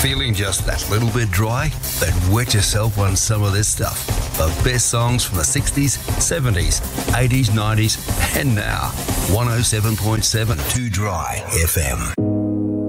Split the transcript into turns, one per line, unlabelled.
Feeling just that little bit dry? Then wet yourself on some of this stuff. The best songs from the 60s, 70s, 80s, 90s, and now. 107.7 Too Dry FM.